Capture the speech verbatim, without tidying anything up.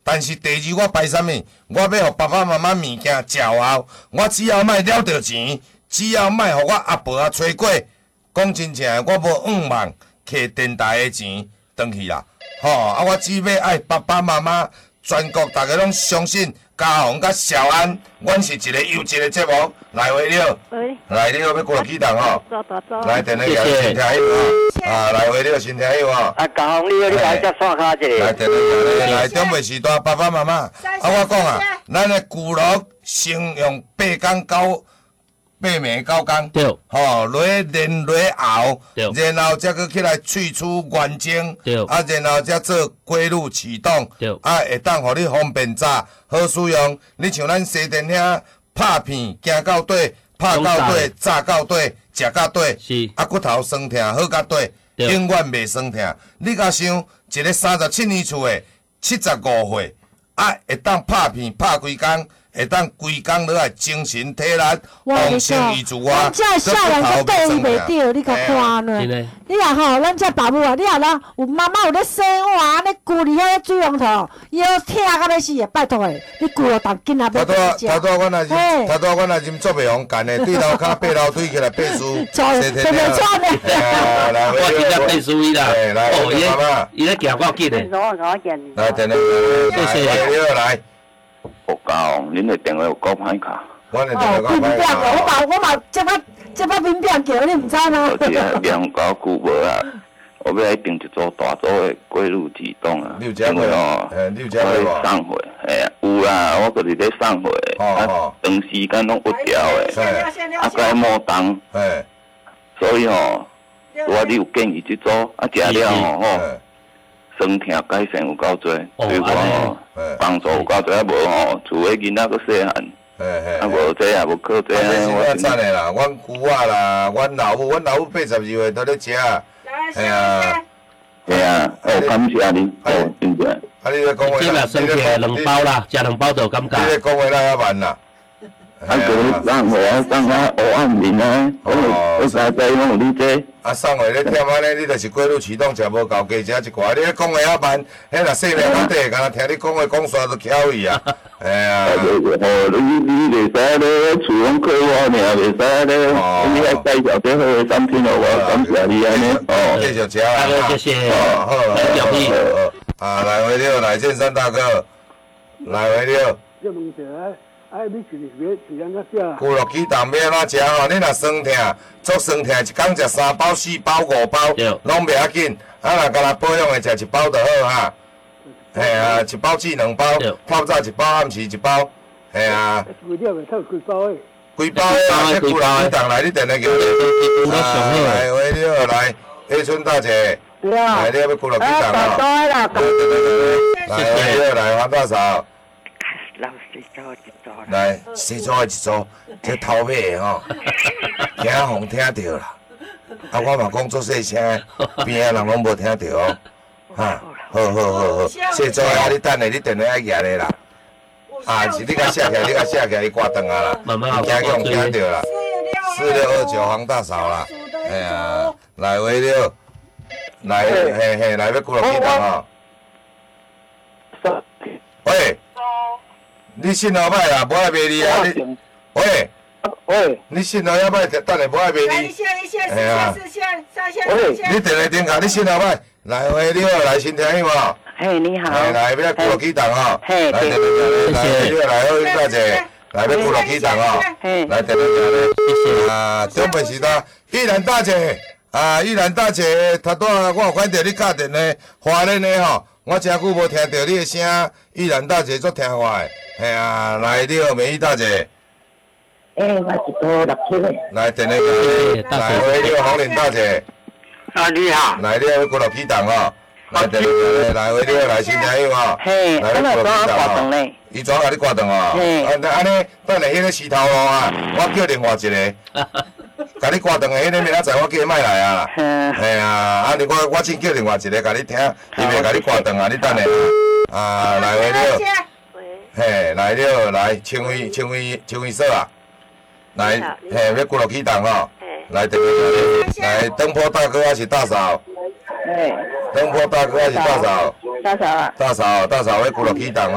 但是第二我排啥物？我要互爸爸妈妈物件食后，我只要莫了着钱，只要莫互我阿婆啊催过。讲真正的，我无五万摕电台的钱转去啦。吼、哦，啊，我只要爱爸爸妈妈，全国大家拢相信嘉宏甲小安，阮是一个优质的节目。来，回了，来，你好，要过来启动吼。 走走走。 来，电话举先听友吼。啊，来，回了，先听友吼。 啊，嘉宏，你好，你来只刷卡一个。 来，电话举来，中卫时代爸爸妈妈。啊，我讲啊，咱的骨骼先用八工到八暝九工。 对。 吼，落练落熬。 对。 然后再去起来萃取原精。 对。 啊，然后再做归路启动。 对。 啊，会当互你方便炸，好使用。你像咱西电遐拍片，行到底，拍到底，炸到底，食到底。 是。 啊，骨头酸痛好到底，永远袂酸痛。你甲想，一个三十七年厝的，七十五岁，啊，会当拍片拍几工？会当规工落来精神体力，旺盛于自我， 咱这少年都对伊袂着，你甲看呢？你若吼，咱这爸母啊，你若啦有妈妈有咧生活，安尼顾伫遐水龙头，伊要疼到要死的，拜托诶，你顾了当囡仔要食。头拄仔阮也是，头拄仔阮也是做袂红干的，对头骹爬楼梯起来爬书， 坐坐袂喘诶。 来， 我今仔爬书伊啦， 哦，妈妈， 伊咧行够紧诶。 来，等等，谢谢，来。 我讲，恁的电话有够歹卡。 我的电话够歹卡。 我嘛我嘛这摆这摆兵变叫你毋知吗？ 而且量够久无啊，我要来订一组大组的过路机动啊。 你有食过哦？诶，你有食过无？ 我送货，哎呀，有啦，我就是咧送货。哦。长时间拢不调的，啊，该莫动。诶。所以吼，我你有建议这组，啊，食了吼吼。酸痛改善有够多，所以讲吼帮助有够多，啊无吼，厝诶囡仔佫细汉，啊无这也无靠这。 我赞诶啦，阮姑仔啦，阮老母，阮老母八十二岁都咧食，哎呀， 系啊，哦，感谢恁，哦，真正。 啊，你咧讲话， 今日酸痛两包啦，食两包就感觉。 你咧讲话哪遐慢啦？ 啊，个送货啊，送啊黑暗面啊，我我三仔拢有你这。 啊，送货咧忝安尼，你就是过路启动食无够，加食一寡。你咧讲话遐慢，迄若细命到底，敢若听你讲话讲煞都巧伊啊。哎呀。 哦，你你袂使咧，厝拢靠我尔，袂使咧。哦。你来介绍最好诶产品互我，感谢你安尼。哦。 继续食啊。 谢谢。 哦，好，好。啊，来回了，来建山大哥，来回了。 这问题啊。哎，你是是是安怎食？ 骨肉鸡蛋要安怎食吼？你若酸痛，足酸痛，一工食三包、四包、五包，拢袂要紧。啊，若干若保养的食一包就好哈。嘿啊，一包至两包，透早一包，暗时一包。嘿啊。 几了袂透几包诶？ 几包诶？啊，骨肉鸡蛋来，你电话叫你。啊，来，喂，你好，来，黑春大姐。 对啊。 来，你要骨肉鸡蛋哦。来啦， 对对对对。来，你好，来，黄大嫂。 老师做一组啦。 来，洗组的一组，这头尾的吼，惊互听着啦。啊，我嘛讲做细声，边仔人拢无听着哦。哈，好好好好，洗组啊，你等下，你电话爱举咧啦。啊，是你甲写起来，你甲写起来，伊挂断啊啦。 慢慢惊叫互听着啦。四六二九黄大嫂啦。哎呀，来喂了，来嘿嘿，来要几落几档吼？喂。你信号歹啦，无爱卖你啊！你喂喂， 你信号也歹，等下无爱卖你。 哎呀， 喂， 你电话点卡，你信号歹，来喂，你好，来先听有无？ 嘿，你好。 来来，要过几档吼？ 嘿， 来来来来，你好，来好大姐，来要过几档吼？ 嘿， 来等等等，谢谢啊，中本时代，玉兰大姐啊，玉兰大姐，头拄仔我有看到你打电话，华人的吼。我真久无听到你的声，玉兰大姐足听话的，嘿啊，来你好，美玉大姐。 诶，我是多六七的。 来，电话来，来喂，你好，红莲大姐。 啊，你好。 来，你好，过落起档吼。来，电话来，喂，你好，来，先听有吼。 嘿， 来， 我过落起档吼。 伊怎甲你挂断哦？ 嘿。 啊，安尼，等下迄个石头路啊，我叫另外一个。甲你挂断的迄个明仔载我叫伊莫来啊。 嗯。 嘿啊，啊你我我先叫另外一个甲你听，伊袂甲你挂断啊，你等下。啊，来喂，你好。嘿，来你好，来清威清威清威社啊。来，嘿，要过落起档吼。来，电话来，灯泡大哥还是大嫂？ 嘿。 灯泡大哥还是大嫂？ 大嫂啊。 大嫂，大嫂要过落起档吼。